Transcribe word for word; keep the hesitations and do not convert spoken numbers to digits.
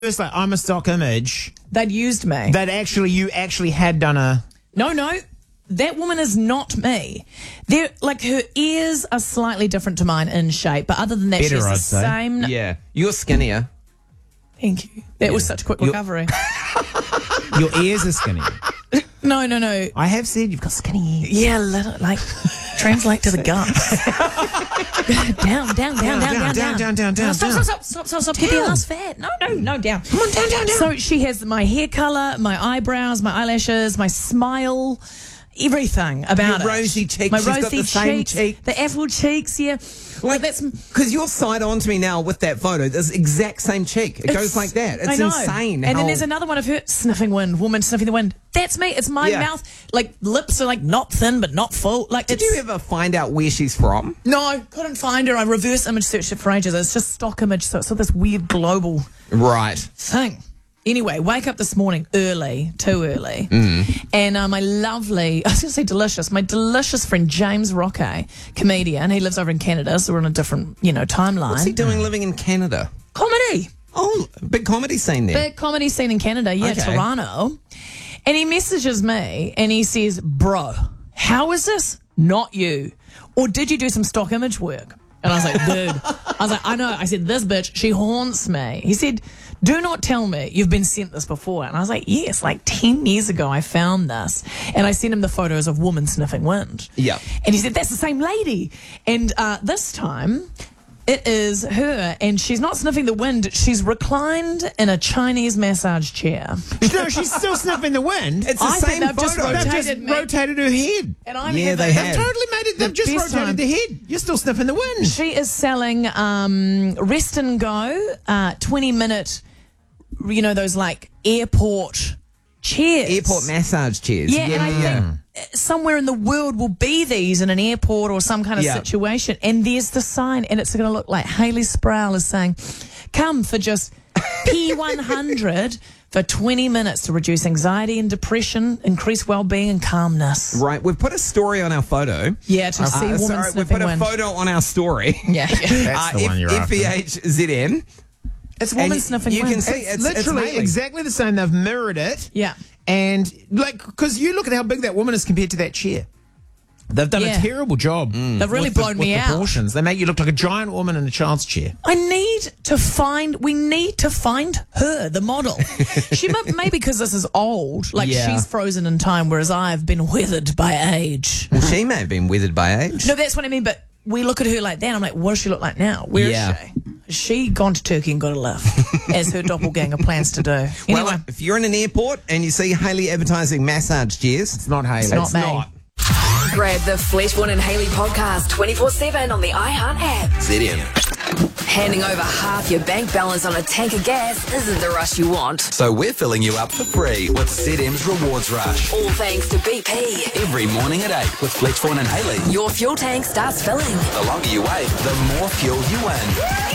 It's like, I'm a stock image. They'd used me. That actually, you actually had done a... No, no. That woman is not me. They're, like, her ears are slightly different to mine in shape, but other than that, Better, she's the I'd say. same. Yeah. You're skinnier. Thank you. That Yeah. was such a quick You're- recovery. Your ears are skinny. No, no, no. I have said you've got skinny ears. Yeah, little, like, translate to the guts. down, down, down, down, down, down, down, down, down, down, Stop, down. stop, stop, stop, stop. Get your ass fat. No, no, no, down. Come on, down, down, down. So she has my hair colour, my eyebrows, my eyelashes, my smile, everything about Your it. rosy cheeks. My She's got rosy the same cheeks, cheek. the apple cheeks, yeah. Well, Like, that's because you're side on to me now with that photo. This exact same cheek. It goes It's- like that. It's I know. insane. And how- then there's another one of her sniffing wind, woman sniffing the wind. That's me. It's my Yeah. mouth. Like, lips are like not thin but not full. Like, Did it's, you ever find out where she's from? No, couldn't find her. I reverse image searched it for ages. It's just stock image, so it's sort of this weird global Right. thing. Anyway, wake up this morning early, too early, Mm. and uh, my lovely, I was going to say delicious, my delicious friend James Roque, comedian, he lives over in Canada, so we're on a different, you know, timeline. What's he doing living in Canada? Comedy. Oh, big comedy scene there. Big comedy scene in Canada, yeah, Okay. Toronto. And he messages me and he says, bro, how is this not you? Or did you do some stock image work? And I was like, dude, I was like, I know. I said, this bitch, she haunts me. He said, do not tell me you've been sent this before. And I was like, yes, like ten years ago I found this. And I sent him the photos of woman sniffing wind. Yeah. And he said, that's the same lady. And uh, this time, it is her, and she's not sniffing the wind. She's reclined in a Chinese massage chair. No, she's still sniffing the wind. It's the I think same they've just photo. They've just rotated me. rotated her head. And I'm Yeah, here they for- have. Totally made it. They've The just best rotated time. the head. You're still sniffing the wind. She is selling um, rest and go, uh, twenty minute, you know, those like airport chairs. Airport massage chairs. Yeah, and I think uh, somewhere in the world will be these in an airport or some kind of Yeah. situation. And there's the sign, and it's going to look like Hayley Sproul is saying, come for just P one hundred for twenty minutes to reduce anxiety and depression, increase well-being and calmness. Right, we've put a story on our photo. Yeah, to see Uh, women sorry, we sniffing put a wind. photo on our story. Yeah, yeah. That's the one you're F E H Z M. It's woman And sniffing you wind. can see It's, it's literally it's Hayley. exactly the same. They've mirrored it. Yeah. And, like, because you look at how big that woman is compared to that chair. They've done Yeah. a terrible job. They've really with the- blown with me out. proportions. They make you look like a giant woman in a child's chair. I need to find, we need to find her, the model. She might, maybe because this is old, like Yeah. she's frozen in time, whereas I've been withered by age. Well, she may have been withered by age. No, that's what I mean, but we look at her like that, and I'm like, what does she look like now? Where is Yeah. she? Has she gone to Turkey and got a lift, as her doppelganger plans to do? Anyway, Well, if you're in an airport and you see Hayley advertising massage chairs, It's not Hayley. It's not it's me. not. Grab the Fleshborn and Haley podcast twenty-four seven on the iHeart app. Z M. Handing over half your bank balance on a tank of gas isn't the rush you want. So we're filling you up for free with Z M's Rewards Rush. All thanks to B P. Every morning at eight with Fletchborn and Haley. Your fuel tank starts filling. The longer you wait, the more fuel you win.